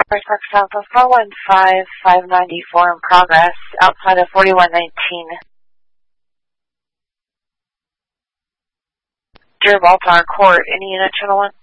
First Park South of 415-594 in progress, outside of 4119. Dear Baltar Court, any unit channel 1?